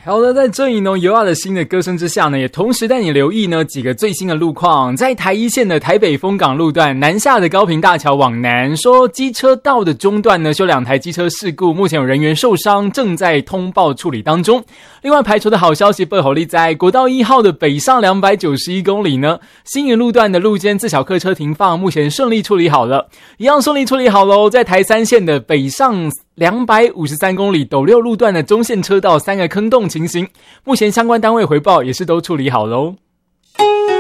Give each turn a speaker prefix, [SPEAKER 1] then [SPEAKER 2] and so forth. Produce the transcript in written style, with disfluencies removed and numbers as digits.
[SPEAKER 1] 好的，在这里呢，尤亚的新的歌声之下呢，也同时带你留意呢几个最新的路况。在台一线的台北丰港路段南下的高屏大桥往南，说机车道的中段呢，有2台机车事故，目前有人员受伤，正在通报处理当中。另外排除的好消息，不好利在国道1号的北上291公里呢，新营路段的路肩自小客车停放，目前顺利处理好了，一样顺利处理好咯。在台3线的北上253公里斗六路段的中线车道3个坑洞情形，目前相关单位回报也是都处理好咯。